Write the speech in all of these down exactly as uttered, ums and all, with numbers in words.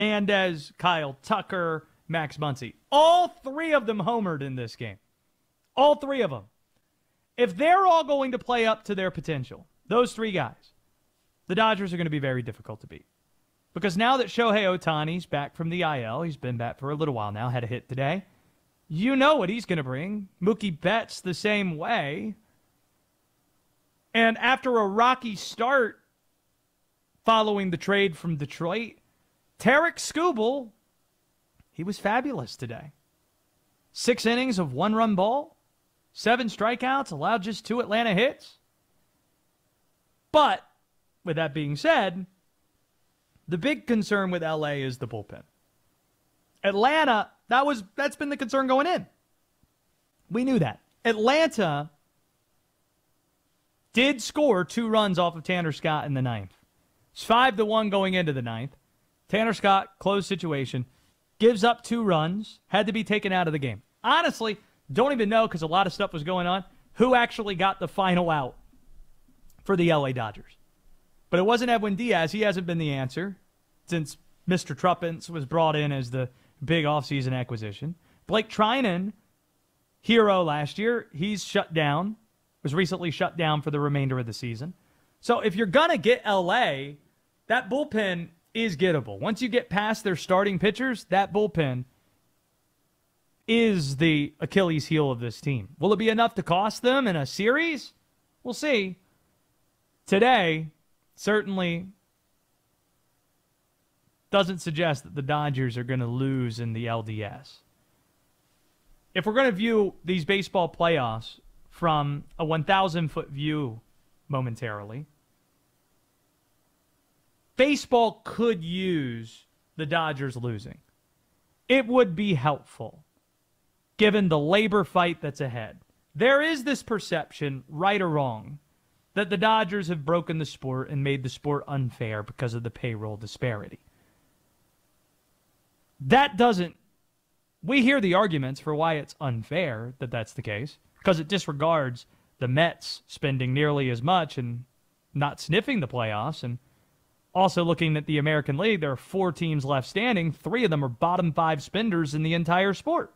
Hernandez, Kyle Tucker, Max Muncy. All three of them homered in this game. All three of them. If they're all going to play up to their potential, those three guys, the Dodgers are going to be very difficult to beat. Because now that Shohei Ohtani's back from the I L, he's been back for a little while now, had a hit today, you know what he's going to bring. Mookie Betts the same way. And after a rocky start following the trade from Detroit, Tarik Skubal, he was fabulous today. Six innings of one-run ball, seven strikeouts, allowed just two Atlanta hits. But, with that being said, the big concern with L A is the bullpen. Atlanta, that was that's been the concern going in. We knew that. Atlanta did score two runs off of Tanner Scott in the ninth. It's five to one going into the ninth. Tanner Scott, closed situation, gives up two runs, had to be taken out of the game. Honestly, don't even know, because a lot of stuff was going on, who actually got the final out for the L A Dodgers. But it wasn't Edwin Diaz. He hasn't been the answer since Mister Truppence was brought in as the big offseason acquisition. Blake Trinan, hero last year, he's shut down, was recently shut down for the remainder of the season. So if you're going to get L A, that bullpen is gettable. Once you get past their starting pitchers, that bullpen is the Achilles heel of this team. Will it be enough to cost them in a series? We'll see. Today, certainly doesn't suggest that the Dodgers are going to lose in the L D S. If we're going to view these baseball playoffs from a one thousand foot view momentarily, baseball could use the Dodgers losing. It would be helpful, given the labor fight that's ahead. There is this perception, right or wrong, that the Dodgers have broken the sport and made the sport unfair because of the payroll disparity. That doesn't... We hear the arguments for why it's unfair that that's the case, because it disregards the Mets spending nearly as much and not sniffing the playoffs, and also looking at the American League, there are four teams left standing. Three of them are bottom five spenders in the entire sport.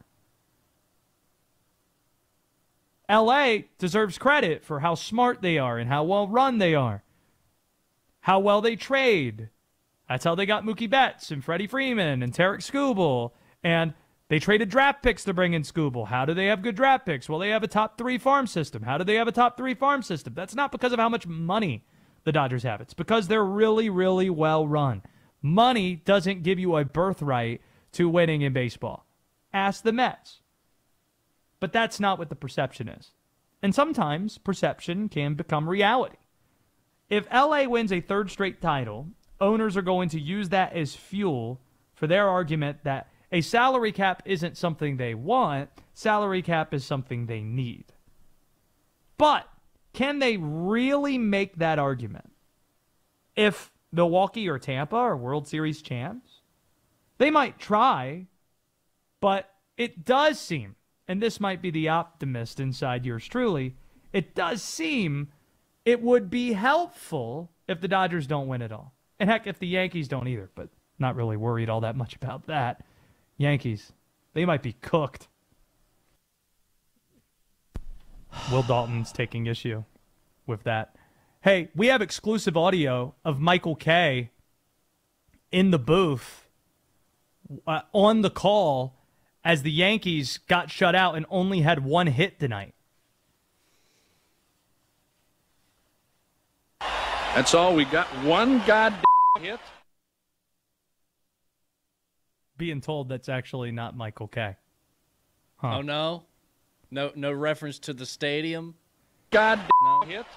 L A deserves credit for how smart they are and how well run they are. How well they trade. That's how they got Mookie Betts and Freddie Freeman and Tarik Skubal. And they traded draft picks to bring in Skubal. How do they have good draft picks? Well, they have a top three farm system. How do they have a top three farm system? That's not because of how much money the Dodgers have. It's because they're really, really well run. Money doesn't give you a birthright to winning in baseball. Ask the Mets. But that's not what the perception is. And sometimes perception can become reality. If L A wins a third straight title, owners are going to use that as fuel for their argument that a salary cap isn't something they want, salary cap is something they need. But can they really make that argument if Milwaukee or Tampa are World Series champs? They might try, but it does seem, and this might be the optimist inside yours truly, it does seem it would be helpful if the Dodgers don't win it all. And heck, if the Yankees don't either, but not really worried all that much about that. Yankees, they might be cooked. Will Dalton's taking issue with that. Hey, we have exclusive audio of Michael Kay in the booth uh, on the call as the Yankees got shut out and only had one hit tonight. That's all. We got one goddamn hit. Being told that's actually not Michael Kay. Huh. Oh, no? No no reference to the stadium? Goddamn No. hit.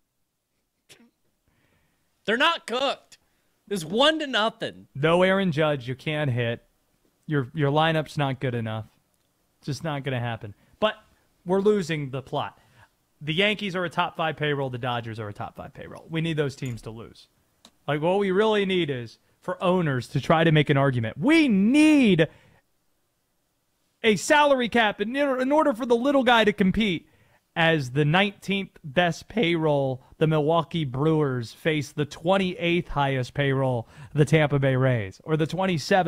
They're not cooked. It's one to nothing. No Aaron Judge, you can't hit. Your your lineup's not good enough. It's just not going to happen. But we're losing the plot. The Yankees are a top five payroll. The Dodgers are a top five payroll. We need those teams to lose. Like, what we really need is for owners to try to make an argument. We need a salary cap in, in order for the little guy to compete as the nineteenth best payroll, the Milwaukee Brewers face the twenty-eighth highest payroll, the Tampa Bay Rays, or the twenty-seventh